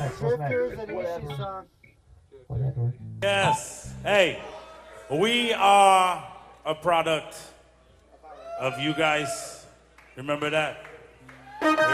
next? What's next? Drifters and Ishi song. Whatever. Yes. Hey, we are a product of you guys. Remember that?